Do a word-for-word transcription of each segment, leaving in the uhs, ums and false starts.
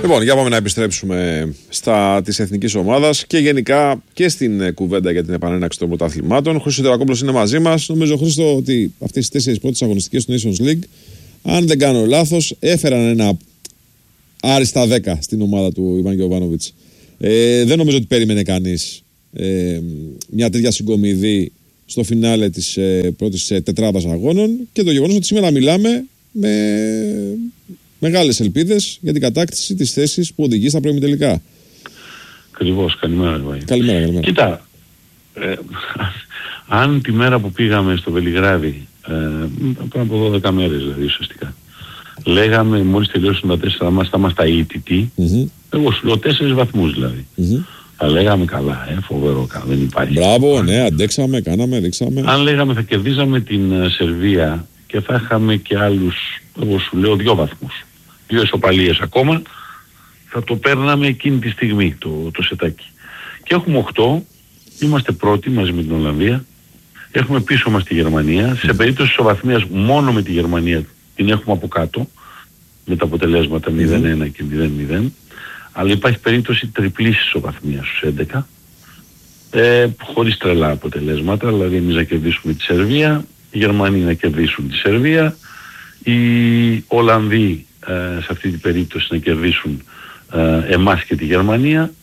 Λοιπόν, για πάμε να επιστρέψουμε στα της εθνικής ομάδας και γενικά και στην κουβέντα για την επανέναξη των πρωταθλημάτων. Χρήστος Τερακόπουλος είναι μαζί μας. Νομίζω, Χρήστο, ότι αυτές τις τέσσερις πρώτες αγωνιστικές του Nations League, αν δεν κάνω λάθος, έφεραν ένα άριστα δέκα στην ομάδα του Ιβάν Γιοβάνοβιτς. Ε, δεν νομίζω ότι περίμενε κανείς ε, μια τέτοια συγκομιδή στο φινάλε της ε, πρώτης ε, τετράδας αγώνων και το γεγονός ότι σήμερα μιλάμε με μεγάλες ελπίδες για την κατάκτηση της θέσης που οδηγεί στα προημιτελικά. Ακριβώς, καλημέρα. Καλημέρα, καλημέρα. Κοίτα, ε, αν τη μέρα που πήγαμε στο Βελιγράδι, ε, πριν από δώδεκα μέρες δηλαδή ουσιαστικά, λέγαμε μόλις τελειώσουν τα τέσσερα μας θα είμαστε αίτητοι, mm-hmm. εγώ σου λέω τέσσερις βαθμούς δηλαδή. Mm-hmm. Θα λέγαμε καλά, ε, φοβερό, δεν υπάρχει. Μπράβο, ναι, αντέξαμε, κάναμε, δείξαμε. Αν λέγαμε θα κερδίζαμε την uh, Σερβία και θα είχαμε και άλλους, εγώ σου λέω, δύο βαθμούς. Δύο ισοπαλίες ακόμα, θα το παίρναμε εκείνη τη στιγμή το, το σετάκι. Και έχουμε οκτώ, είμαστε πρώτοι μαζί με την Ολλανδία, έχουμε πίσω μας τη Γερμανία. Σε περίπτωση ισοβαθμίας μόνο με τη Γερμανία την έχουμε από κάτω, με τα αποτελέσματα μηδέν ένα και μηδέν μηδέν. Αλλά υπάρχει περίπτωση τριπλής ισοβαθμίας στους έντεκα, ε, χωρίς τρελά αποτελέσματα, δηλαδή εμείς να κερδίσουμε τη Σερβία, οι Γερμανοί να κερδίσουν τη Σερβία, οι Ολλανδοί ε, σε αυτή την περίπτωση να κερδίσουν ε, εμάς και τη Γερμανία,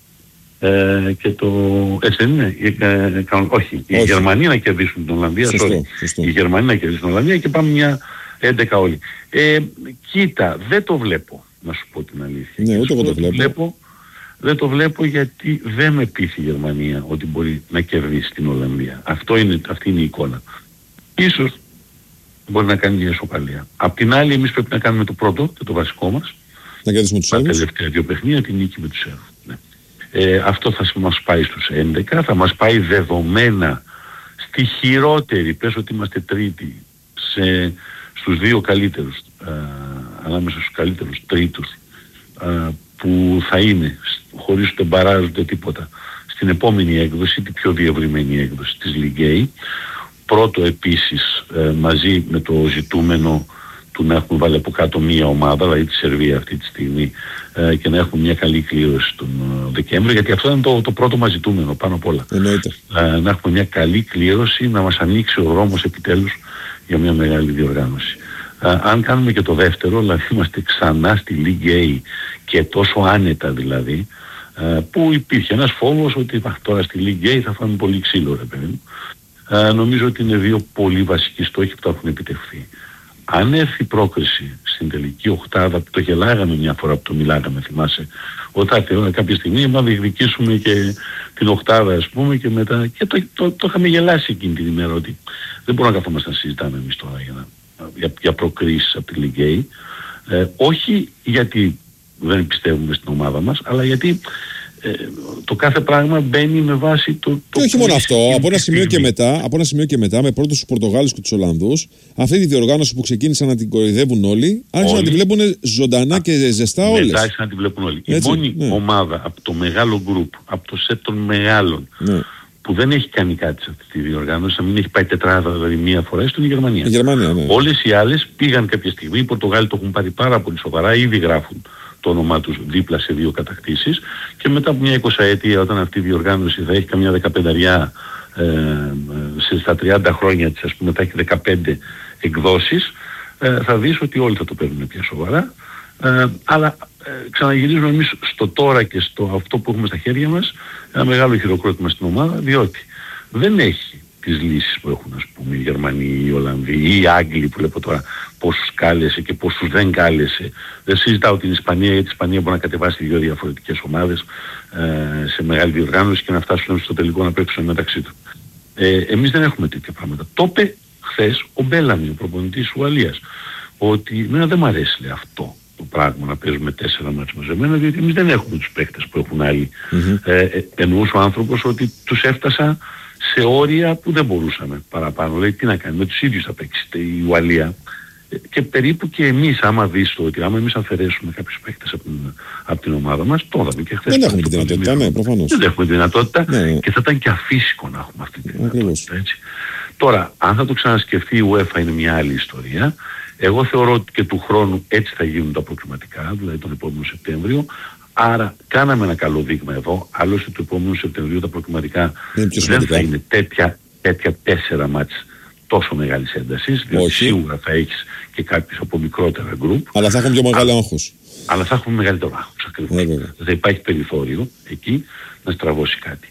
ε, και το... έτσι δεν είναι, ε, ε, όχι, οι Γερμανοί να κερδίσουν την Ολλανδία, σωστό, sorry, σωστό. οι Γερμανοί να κερδίσουν την Ολλανδία και πάμε μια έντεκα όλοι. Ε, κοίτα, δεν το βλέπω, να σου πω την αλήθεια. Ναι, ούτε εγώ το βλέπω. βλέπω. Δεν το βλέπω γιατί δεν με πείθει η Γερμανία ότι μπορεί να κερδίσει την Ολλανδία. Αυτό είναι, αυτή είναι η εικόνα. Ίσως μπορεί να κάνει μια ισοπαλία. Απ' την άλλη εμείς πρέπει να κάνουμε το πρώτο και το βασικό μας. Να κερδίσουμε τους Σέρβους. Τα τελευταία δύο παιχνίδια την νίκη με τους Σέρβους. Ναι. Ε, αυτό θα μας πάει στους έντεκα, θα μας πάει δεδομένα στη χειρότερη, πες ότι είμαστε τρίτη, σε, στους δύο καλύτερους, α, ανάμεσα στους καλύτερους τρίτους, α, που θα είναι, χωρίς ούτε μπαράζ ούτε τίποτα, στην επόμενη έκδοση, την πιο διευρυμένη έκδοση της Λιγκέη. Πρώτο επίσης ε, μαζί με το ζητούμενο του να έχουμε βάλει από κάτω μία ομάδα, δηλαδή τη Σερβία αυτή τη στιγμή, ε, και να έχουμε μια καλή κλήρωση τον ε, Δεκέμβριο, γιατί αυτό είναι το, το πρώτο μας ζητούμενο πάνω απ' όλα. Εννοείται. Ε, να έχουμε μια καλή κλήρωση, να μας ανοίξει ο δρόμος επιτέλους για μια μεγάλη διοργάνωση. Uh, αν κάνουμε και το δεύτερο, δηλαδή είμαστε ξανά στη League A και τόσο άνετα δηλαδή, uh, που υπήρχε ένας φόβος ότι α, τώρα στη League A θα φάμε πολύ ξύλο, ρε παιδί μου. Uh, νομίζω ότι είναι δύο πολύ βασικοί στόχοι που θα έχουν επιτευχθεί. Αν έρθει η πρόκριση στην τελική οχτάδα, που το γελάγαμε μια φορά που το μιλάγαμε, θυμάσαι, όταν κάποια στιγμή να διεκδικήσουμε και την οχτάδα, ας πούμε, και μετά, και το, το, το είχαμε γελάσει εκείνη την ημέρα, ότι δεν μπορούμε να καθόμαστε να συζητάμε εμείς τώρα για να για, για προκρίσεις από τη Λιγκέη, ε, όχι γιατί δεν πιστεύουμε στην ομάδα μας, αλλά γιατί ε, το κάθε πράγμα μπαίνει με βάση το... το και όχι μόνο αυτό, από ένα, σημείο και μετά, από ένα σημείο και μετά, με πρώτους τους Πορτογάλους και τους Ολλανδούς, αυτή τη διοργάνωση που ξεκίνησαν να την κοροϊδεύουν όλοι, άρχισαν να την βλέπουν ζωντανά Α, και ζεστά όλες. Μετά άρχισαν να την βλέπουν όλοι. Έτσι, η μόνη ναι. ομάδα από το μεγάλο γκρουπ, από το σετ των μεγάλων, ναι, που δεν έχει κάνει κάτι σε αυτή τη διοργάνωση, να μην έχει πάει τετράδα δηλαδή μία φορά, στην Γερμανία. Η Γερμανία, ναι. Όλες οι άλλες πήγαν κάποια στιγμή, οι Πορτογάλοι το έχουν πάρει πάρα πολύ σοβαρά, ήδη γράφουν το όνομά τους δίπλα σε δύο κατακτήσεις, και μετά από μια εικοσαετία, όταν αυτή η διοργάνωση θα έχει καμιά δεκαπενταριά, ε, στα τριάντα χρόνια της, ας πούμε, θα έχει δεκαπέντε εκδόσεις, ε, θα δεις ότι όλοι θα το παίρνουν πια σοβαρά. Ε, αλλά ε, ξαναγυρίζουμε εμείς στο τώρα και στο αυτό που έχουμε στα χέρια μας ένα μεγάλο χειροκρότημα στην ομάδα, διότι δεν έχει τις λύσεις που έχουν, ας πούμε, οι Γερμανοί, οι Ολλανδοί ή οι Άγγλοι, που βλέπω τώρα πόσους κάλεσε και πόσους δεν κάλεσε. Δεν συζητάω την Ισπανία, γιατί η Ισπανία μπορεί να κατεβάσει δύο διαφορετικές ομάδες ε, σε μεγάλη διοργάνωση και να φτάσουν στο τελικό να παίξουν μεταξύ του. Ε, εμείς δεν έχουμε τέτοια πράγματα. Το είπε χθες ο Μπέλαμι, ο προπονητής της Ουαλίας, ότι εμένα δεν μου αρέσει, λέει, αυτό το πράγμα να παίζουμε τέσσερα μάτς μαζεμένα, διότι εμείς δεν έχουμε τους παίκτες που έχουν άλλοι. Mm-hmm. Ε, ε, εννοούσε ο άνθρωπος ότι τους έφτασα σε όρια που δεν μπορούσαμε παραπάνω. Λέει, τι να κάνει, με τους ίδιους θα παίξει η Ουαλία. Ε, και περίπου και εμείς, άμα δεις το ότι άμα εμείς αφαιρέσουμε κάποιους παίκτες από την, από την ομάδα μας, το είδαμε και χθες. Δεν έχουμε τη δυνατότητα, ναι, προφανώς. Δεν έχουμε τη δυνατότητα, ναι, ναι. Και θα ήταν και αφύσικο να έχουμε αυτή τη δυνατότητα. Έτσι. Τώρα, αν θα το ξανασκεφτεί η UEFA είναι μια άλλη ιστορία. Εγώ θεωρώ ότι και του χρόνου έτσι θα γίνουν τα προκριματικά, δηλαδή τον επόμενο Σεπτέμβριο. Άρα κάναμε ένα καλό δείγμα εδώ. Άλλωστε του επόμενου Σεπτεμβρίου τα προκριματικά δεν θα είναι τέτοια, τέτοια τέσσερα μάτς τόσο μεγάλης έντασης, διότι σίγουρα θα έχεις και κάποιους από μικρότερα γκρουπ. Αλλά θα έχουν πιο μεγάλο άγχος. Αλλά θα έχουμε μεγαλύτερο άγχος ακριβώς. Yeah, δεν υπάρχει περιθώριο εκεί να στραβώσει κάτι.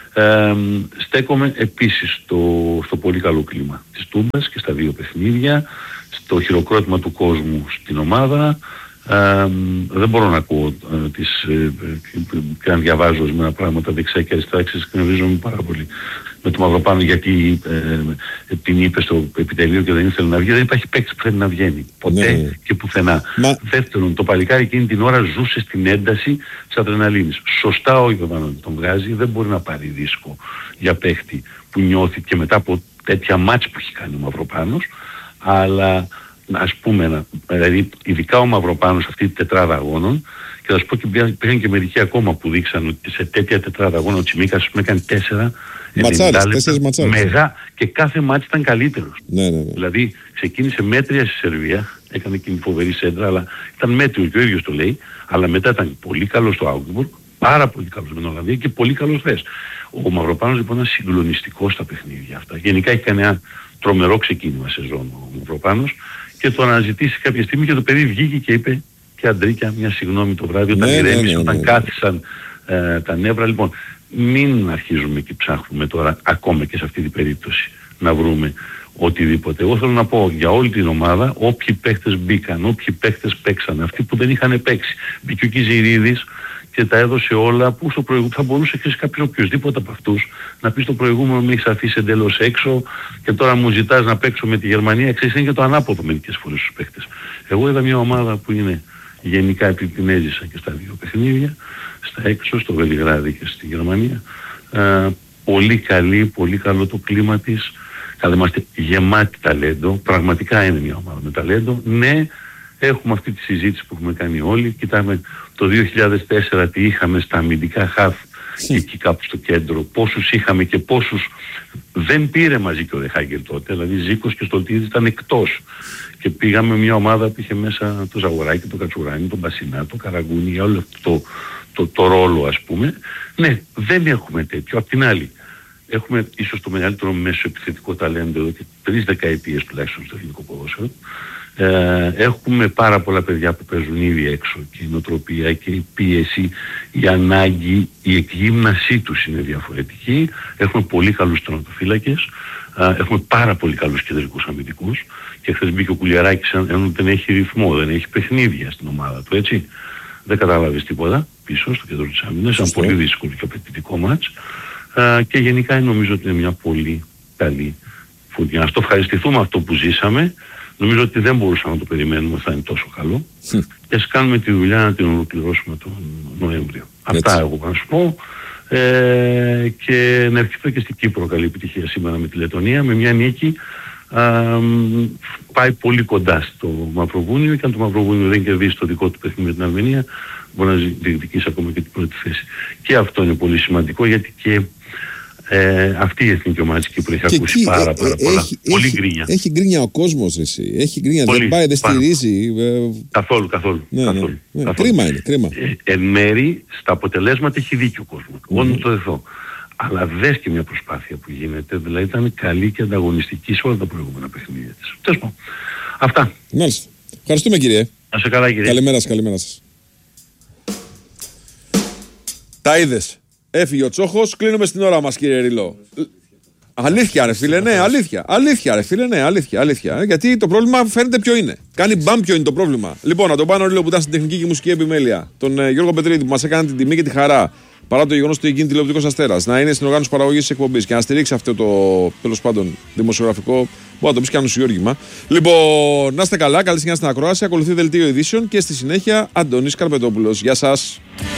Ε, στέκομαι επίσης στο, στο πολύ καλό κλίμα της Τούμπας και στα δύο παιχνίδια, στο χειροκρότημα του κόσμου στην ομάδα. Ε, δεν μπορώ να ακούω ε, τις, ε, και να διαβάζω ορισμένα πράγματα δεξιά και αριστερά, ξεσκνωρίζομαι πάρα πολύ με το Μαυροπάνο, γιατί ε, την είπε στο επιτελείο και δεν ήθελε να βγει. Δεν υπάρχει παίκτης που θέλει να βγαίνει ποτέ ναι. και πουθενά. Μα... Δεύτερον, το παλικάρι εκείνη την ώρα ζούσε στην ένταση της αδρεναλίνης. Σωστά ο Ιωβάνο τον βγάζει, δεν μπορεί να πάρει ρίσκο για παίκτη που νιώθει και μετά από τέτοια μάτς που έχει κάνει ο Μαυροπάνος, αλλά ας πούμε, δηλαδή ειδικά ο Μαυροπάνος αυτή τη τετράδα αγώνων, και θα σου πω και πήγαν και μερικοί ακόμα που δείξαν ότι σε τέτοια τετράδα αγώνων ο Τσιμίκας με έκανε τέσσερα ματσάρες, τέσσερις ματσάρες. Μεγά, και κάθε μάτς ήταν καλύτερος. Ναι, ναι, ναι. Δηλαδή ξεκίνησε μέτρια στη Σερβία, έκανε και την φοβερή σέντρα, αλλά ήταν μέτριο και ο ίδιος το λέει, αλλά μετά ήταν πολύ καλός στο Augsburg, πάρα πολύ καλός με την Ολλανδία και πολύ καλός χθες. Ο Μαυροπάνος λοιπόν είναι συγκλονιστικός στα παιχνίδια αυτά. Γενικά έχει κάνει ένα τρομερό ξεκίνημα σεζόν ο Μαυροπάνος, και το αναζητήσει κάποια στιγμή και το παιδί βγήκε και είπε και Αντρίκια μια συγγνώμη το βράδυ όταν ναι, ηρέμησε, ναι, ναι, όταν ναι. κάθισαν ε, τα νεύρα. Λοιπόν, μην αρχίζουμε και ψάχνουμε τώρα ακόμα και σε αυτή την περίπτωση να βρούμε οτιδήποτε. Εγώ θέλω να πω για όλη την ομάδα, όποιοι παίχτες μπήκαν, όποιοι παίχτες παίξαν, αυτοί που δεν είχαν παίξει. Μπήκε ο Κιζηρίδης και τα έδωσε όλα, που στο προηγούμενο θα μπορούσε και κάποιος οποιοσδήποτε από αυτούς να πει στο προηγούμενο με έχεις αφήσει εντελώς έξω και τώρα μου ζητάς να παίξω με τη Γερμανία. Ξέρεις, είναι και το ανάποδο μερικές φορές στους παίχτες. Εγώ είδα μια ομάδα που είναι γενικά, επειδή την έζησα και στα δύο παιχνίδια, στα έξω, στο Βελιγράδι και στη Γερμανία, ε, πολύ καλή, πολύ καλό το κλίμα της. Καλά, είμαστε γεμάτοι ταλέντο, πραγματικά είναι μια ομάδα με ταλέντο. Ναι, έχουμε αυτή τη συζήτηση που έχουμε κάνει όλοι. Κοιτάμε το δύο χιλιάδες τέσσερα τι είχαμε στα αμυντικά χαφ εκεί κάπου στο κέντρο, πόσους είχαμε και πόσους δεν πήρε μαζί και ο Δεχάγκερ τότε. Δηλαδή Ζήκος και Στολτίδης ήταν εκτός. Και πήγαμε μια ομάδα που είχε μέσα το Ζαγοράκι, το Κατσουράνι, τον Μπασινά, το Καραγκούνι, για όλο αυτό το, το, το ρόλο ας πούμε. Ναι, δεν έχουμε τέτοιο. Απ' την άλλη, έχουμε ίσως το μεγαλύτερο μέσο επιθετικό ταλέντο εδώ και τρεις δεκαετίες τουλάχιστον στο ελληνικό ποδόσφαιρο. Ε, έχουμε πάρα πολλά παιδιά που παίζουν ήδη έξω και η νοοτροπία και η πίεση, η ανάγκη, η εκγύμνασή τους είναι διαφορετική. Έχουμε πολύ καλούς τερματοφύλακες, ε, έχουμε πάρα πολύ καλούς κεντρικούς αμυντικούς και χθες μπήκε ο Κουλιαράκης, ενώ δεν έχει ρυθμό, δεν έχει παιχνίδια στην ομάδα του, έτσι. Δεν καταλάβεις τίποτα πίσω στο κέντρο της άμυνας, ήταν πολύ δύσκολο και απαιτητικό μάτς, ε, και γενικά νομίζω ότι είναι μια πολύ καλή φωτιά. Να το ευχαριστηθούμε αυτό που ζήσαμε. Νομίζω ότι δεν μπορούσαμε να το περιμένουμε, θα είναι τόσο καλό. Mm. Και ας κάνουμε τη δουλειά να την ολοκληρώσουμε τον Νοέμβριο. Έτσι. Αυτά εγώ να σου πω. Ε, και να ευχηθώ και στην Κύπρο καλή επιτυχία σήμερα με τη Λετωνία. Με μια νίκη α, πάει πολύ κοντά στο Μαυροβούνιο, και αν το Μαυροβούνιο δεν κερδίσει το δικό του παιχνίδι με την Αρμενία, μπορεί να διεκδικήσει ακόμα και την πρώτη θέση. Και αυτό είναι πολύ σημαντικό, γιατί και Ε, αυτή η εθνική ομάδα της Κύπρου έχει και ακούσει εκεί, πάρα, πάρα ε, πολλά. Έχει, πολύ έχει, γκρίνια. Έχει γκρίνια ο κόσμος, εσύ. Έχει γκρίνια. Πολύ, δεν πάει, δεν στηρίζει. Ε... Καθόλου, καθόλου. Ναι, καθόλου, ναι, ναι. καθόλου. Κρίμα είναι, κρίμα. Ε, εν μέρη, στα αποτελέσματα έχει δίκιο ο κόσμος. Mm-hmm. Μόνο το δεθώ. Αλλά δες και μια προσπάθεια που γίνεται. Δηλαδή ήταν καλή και ανταγωνιστική σε όλα τα προηγούμενα παιχνίδια της. Τέλος πάντων. Αυτά. Μάλιστα. Ευχαριστούμε, κύριε. Να σε καλά, κύριε. Καλημέρα σας, καλημέρα σας. Τα είδες. Έφυγε ο Τσόχος, κλείνουμε στην ώρα μας, κύριε Ριλό. Αλήθεια ρε φίλε, ναι, αλήθεια. Αλήθεια ρε φίλε, ναι, αλήθεια, αλήθεια. Γιατί το πρόβλημα φαίνεται ποιο είναι. Κάνει μπαμ ποιο είναι το πρόβλημα. Λοιπόν, να τον πάνω Ριλό που ήταν στην τεχνική και μουσική επιμέλεια. Τον ε, Γιώργο Πετρίδη που μας έκανε την τιμή και τη χαρά. Παρά το γεγονός ότι εκείνη τηλεοπτικός αστέρας να είναι στην οργάνωση παραγωγής της εκπομπής και να στηρίξει αυτό το τέλος πάντων δημοσιογραφικό. Μπορεί να το πεις και ανουσιόργημα. Λοιπόν, να είστε καλά, καλή συνέχεια στην ακρόαση. Ακολουθεί δελτίο ειδήσεων και στη συνέχεια Αντώνης Καρπετόπουλος. Γεια σας.